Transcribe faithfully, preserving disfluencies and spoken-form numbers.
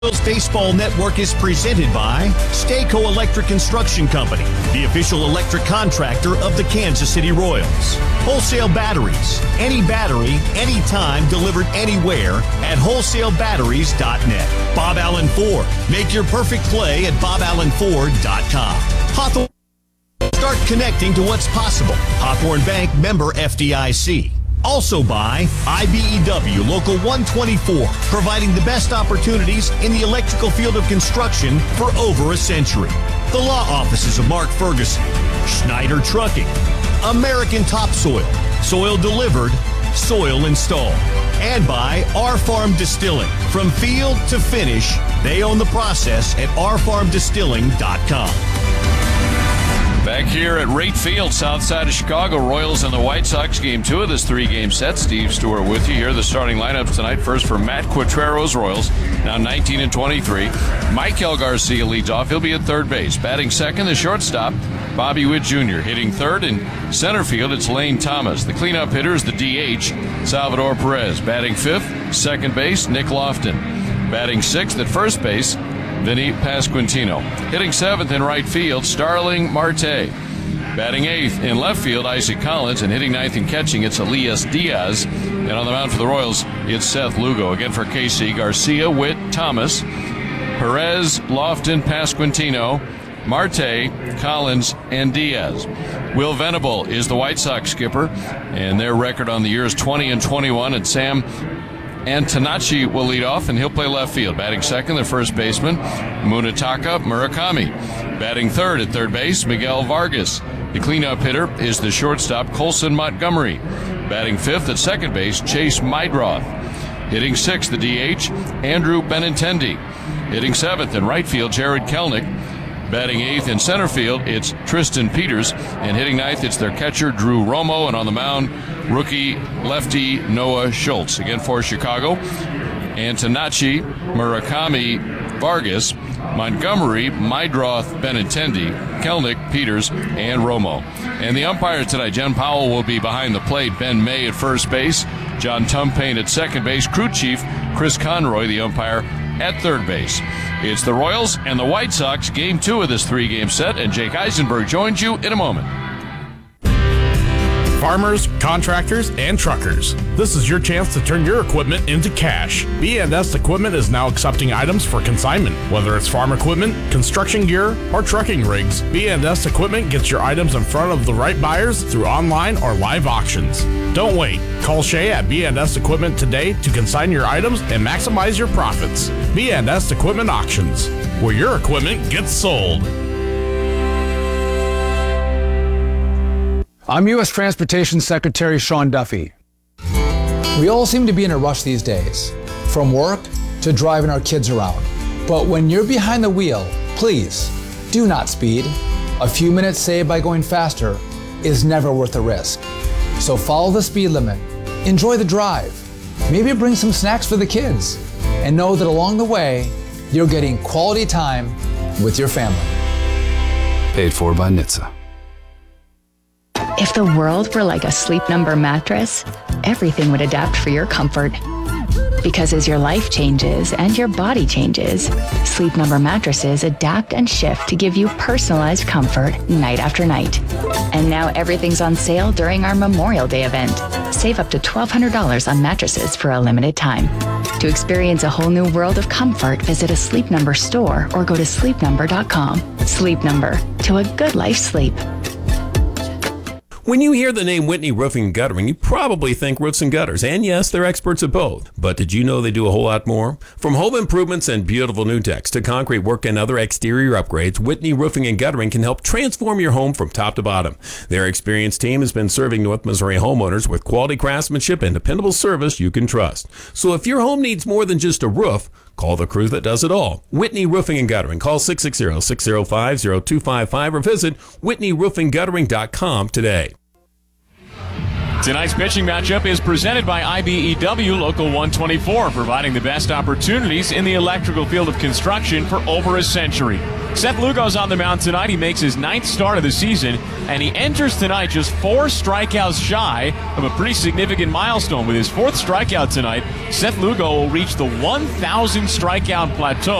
Royals Baseball Network is presented by Stayco Electric Construction Company, the official electric contractor of the Kansas City Royals. Wholesale batteries, any battery, anytime, delivered anywhere at wholesale batteries dot net. Bob Allen Ford, make your perfect play at bob allen ford dot com. Hawthorne, start connecting to what's possible. Hawthorne Bank, member F D I C. Also by I B E W Local one twenty-four, providing the best opportunities in the electrical field of construction for over a century. The law offices of Mark Ferguson, Schneider Trucking, American Topsoil, soil delivered, soil installed. And by R Farm Distilling. From field to finish, they own the process at r farm distilling dot com. Back here at Rate Field, south side of Chicago, Royals and the White Sox, game two of this three-game set. Steve Stewart with you here. The starting lineups tonight. First for Matt Quatrero's Royals, now nineteen and twenty-three. Michael Garcia leads off. He'll be at third base. Batting second, the shortstop, Bobby Witt Junior Hitting third in center field, it's Lane Thomas. The cleanup hitter is the D H, Salvador Perez. Batting fifth, second base, Nick Lofton. Batting sixth at first base, Vinny Pasquantino. Hitting seventh in right field, Starling Marte. Batting eighth in left field, Isaac Collins. And hitting ninth and catching, it's Elias Diaz. And on the mound for the Royals, it's Seth Lugo. Again for K C, Garcia, Witt, Thomas, Perez, Lofton, Pasquantino, Marte, Collins, and Diaz. Will Venable is the White Sox skipper, and their record on the year is twenty and twenty-one. And Sam Antonacci will lead off, and he'll play left field. Batting second, the first baseman, Munetaka Murakami. Batting third at third base, Miguel Vargas. The cleanup hitter is the shortstop, Colson Montgomery. Batting fifth at second base, Chase Mydroth. Hitting sixth, the D H, Andrew Benintendi. Hitting seventh in right field, Jared Kelnick. Batting eighth in center field, it's Tristan Peters. And hitting ninth, it's their catcher, Drew Romo. And on the mound, rookie lefty Noah Schultz. Again for Chicago, Antonacci, Murakami, Vargas, Montgomery, Mydroth, Benintendi, Kelnick, Peters, and Romo. And the umpire tonight, Jen Powell will be behind the plate. Ben May at first base, John Tumpane at second base, crew chief Chris Conroy, the umpire, at third base. It's the Royals and the White Sox, game two of this three-game set, and Jake Eisenberg joins you in a moment. Farmers, contractors, and truckers. This is your chance to turn your equipment into cash. B and S Equipment is now accepting items for consignment. Whether it's farm equipment, construction gear, or trucking rigs, B and S Equipment gets your items in front of the right buyers through online or live auctions. Don't wait. Call Shay at B and S Equipment today to consign your items and maximize your profits. B and S Equipment Auctions, where your equipment gets sold. I'm U S Transportation Secretary Sean Duffy. We all seem to be in a rush these days, from work to driving our kids around. But when you're behind the wheel, please do not speed. A few minutes saved by going faster is never worth the risk. So follow the speed limit, enjoy the drive, maybe bring some snacks for the kids, and know that along the way, you're getting quality time with your family. Paid for by N H T S A. If the world were like a Sleep Number mattress, everything would adapt for your comfort. Because as your life changes and your body changes, Sleep Number mattresses adapt and shift to give you personalized comfort night after night. And now everything's on sale during our Memorial Day event. Save up to twelve hundred dollars on mattresses for a limited time. To experience a whole new world of comfort, visit a Sleep Number store or go to sleep number dot com. Sleep Number, to a good life sleep. When you hear the name Whitney Roofing and Guttering, you probably think roofs and gutters. And yes, they're experts at both. But did you know they do a whole lot more? From home improvements and beautiful new decks to concrete work and other exterior upgrades, Whitney Roofing and Guttering can help transform your home from top to bottom. Their experienced team has been serving North Missouri homeowners with quality craftsmanship and dependable service you can trust. So if your home needs more than just a roof, call the crew that does it all. Whitney Roofing and Guttering. Call six six zero, six zero five, zero two five five or visit whitney roofing guttering dot com today. Tonight's pitching matchup is presented by I B E W Local one twenty-four, providing the best opportunities in the electrical field of construction for over a century. Seth Lugo's on the mound tonight. He makes his ninth start of the season, and he enters tonight just four strikeouts shy of a pretty significant milestone. With his fourth strikeout tonight, Seth Lugo will reach the one thousand strikeout plateau.